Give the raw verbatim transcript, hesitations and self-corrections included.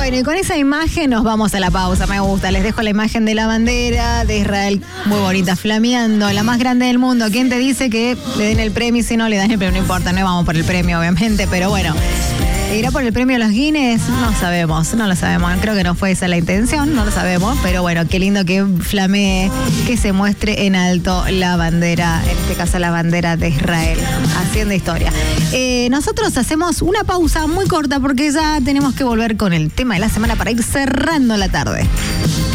Bueno, y con esa imagen nos vamos a la pausa, me gusta. Les dejo la imagen de la bandera de Israel, muy bonita, flameando, la más grande del mundo. ¿Quién te dice que le den el premio? Si no le dan el premio, no importa, no vamos por el premio, obviamente, pero bueno. ¿Irá por el premio a los Guinness? No sabemos, no lo sabemos. Creo que no fue esa la intención, no lo sabemos. Pero bueno, qué lindo que flamee, que se muestre en alto la bandera, en este caso la bandera de Israel, haciendo historia. Eh, nosotros hacemos una pausa muy corta porque ya tenemos que volver con el tema de la semana para ir cerrando la tarde.